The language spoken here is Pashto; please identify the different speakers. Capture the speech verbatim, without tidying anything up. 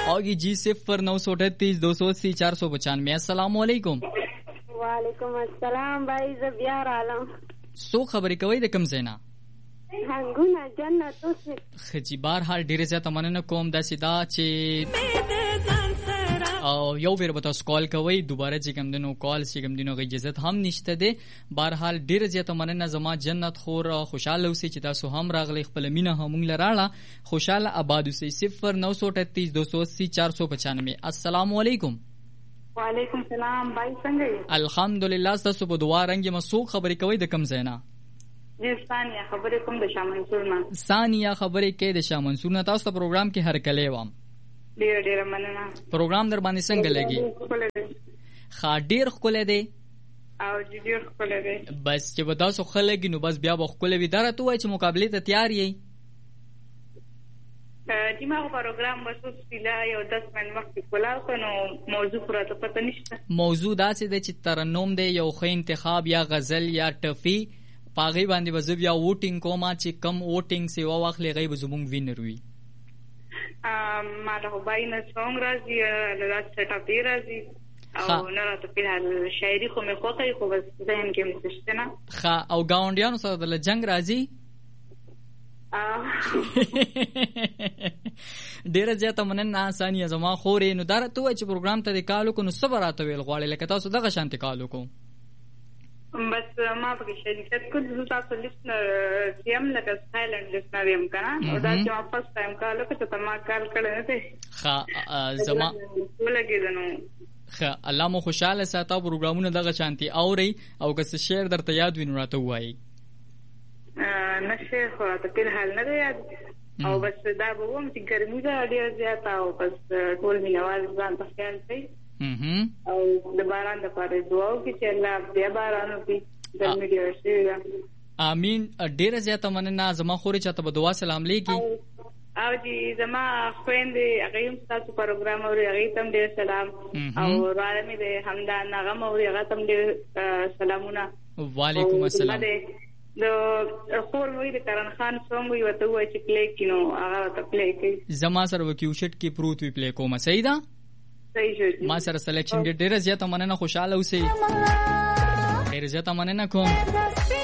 Speaker 1: होगी जी सिफर नौ सौ अठतीस दो सौ अस्सी चार सौ पचानवे। अस्सलाम वालेकुम।
Speaker 2: वालेकुम अस्सलाम भाई ज़बियार आलम।
Speaker 1: सो खबरी कोई د کم زینا
Speaker 2: هنګونه جنت اوسه
Speaker 1: خجی بار حال ډیره زیاته مننه کوم د سیدا چې او یو بیر به تاسو کال کوي دوباره چې کوم دنو کال چې کوم دنو اجازه هم نشته ده. بهر حال ډیره زیاته مننه زما جنت خور خوشاله اوسئ چې تاسو هم راغلی خپل مینه هم لراله خوشاله آباد اوسئ. صفر نو سو اٹھتیس دو سو اسی چار سو پچانوے. السلام علیکم.
Speaker 2: وعلیکم السلام بھائی څنګه یې؟
Speaker 1: الحمدلله تاسو په دعا رنګ مسوق خبرې کوي د کم زینا.
Speaker 2: جی ثانیه خبرې کوم د شاه منصور نه.
Speaker 1: ثانیه خبرې کې د شاه منصور نه. تاسو ته پروګرام کې هر کله وام
Speaker 2: ډیر ډیر مننه.
Speaker 1: پروګرام در باندې څنګه لګي؟ خا ډیر خپل دی
Speaker 2: او ډیر خپل دی.
Speaker 1: بس چې به تاسو خلګي نو بس بیا به خپل وی درته وای چې مقابله ته تیار یې.
Speaker 2: چې ما پروګرام بسوس پیلا یو دس من وخت کولا کنو موضوع پر ته پته نشته.
Speaker 1: موضوع دا چې د چې ترنم دی یو خو انتخاب یا غزل یا ټفی پاغي باندې وزب یا ووټینګ کوما چې کم ووټینګ سی واخلې غي زمونږ وینر وي.
Speaker 2: ما له باینه څنګه راځي له سټ اپ دی راځي او نه راته په شاعري خو مې خوښي خو بس ذهن کې مې څه نه.
Speaker 1: خا او گاونډیانو سره د جنگ راځي ډیره زیاته مننه. ثانیه زما خورې نو درته وای چې پروګرام ته د کالو کو نو صبر راته ویل غواړي لکه تاسو دغه شانتي کالو کو
Speaker 2: بس ما په شریکت کو د تاسو لیسن سیم لکه سایلنت لیسنر یم کنه او دا چې ما فرست ټایم کالو کو ته ما کال کړه نه ته
Speaker 1: خا زما
Speaker 2: ولګیدنو
Speaker 1: خا الله مو خوشاله ساته پروګرامونه دغه شانتي اوري او که څه شعر درته یاد وینو راته وای
Speaker 2: نشه خو ته په حال نه یاد او بس دا به وم چې ګرمي دا ډیر زیات او بس ټول مینوال ځان په خیال کوي او د باران د پاره دعا وکړي چې الله دې باران وکړي ګرمي ډیر شي.
Speaker 1: امين. ډیر زیات مننه زما خوري چاته په دعا سلام لیکي
Speaker 2: او جی زما خويندې هغه هم تاسو پروګرام اوري هغه تم ډیر سلام او رالمي دې همدان هغه اوري هغه تم ډیر سلامونه.
Speaker 1: وعلیکم السلام.
Speaker 2: د خور وې د کرن خان سوم وي وته وای چې پلی کینو هغه ته پلی کوي.
Speaker 1: زما سره وکیو شټ کې پروت وی پلی کوم. صحیح ده.
Speaker 2: صحیح شو.
Speaker 1: ما سره سلیکشن ډیره زیاته مننه خوشاله اوسئ. ډیره زیاته مننه کوم.